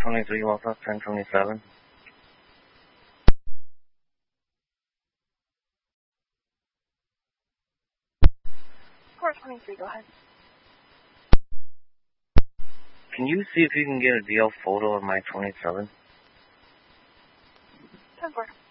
23 Wausau, 1027. Core 23, go ahead. Can you see if you can get a DL photo of my 27? 10-4.